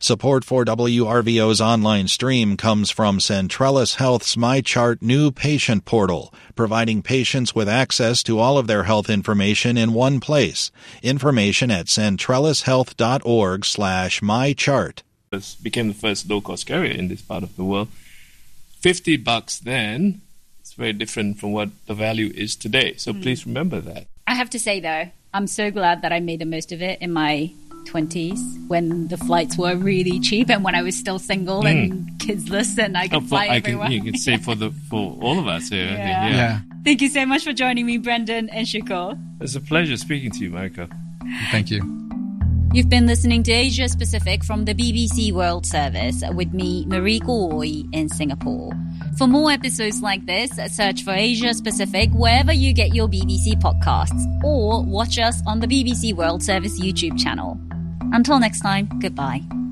Support for WRVO's online stream comes from Centrellis Health's MyChart new patient portal, providing patients with access to all of their health information in one place. Information at centrellishealth.org/mychart. It became the first low-cost carrier in this part of the world. $50 then, it's very different from what the value is today. So please remember that. I have to say, though, I'm so glad that I made the most of it in my 20s when the flights were really cheap and when I was still single and kidsless and I could fly everywhere. You can say for all of us here. Yeah. Thank you so much for joining me, Brendan and Shukor. It's a pleasure speaking to you, Marika. Thank you. You've been listening to Asia Pacific from the BBC World Service with me, Mariko Oi, in Singapore. For more episodes like this, search for Asia Pacific wherever you get your BBC podcasts or watch us on the BBC World Service YouTube channel. Until next time, goodbye.